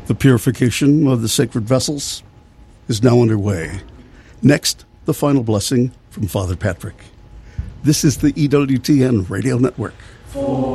The purification of the sacred vessels is now underway. Next, the final blessing from Father Patrick. This is the EWTN Radio Network.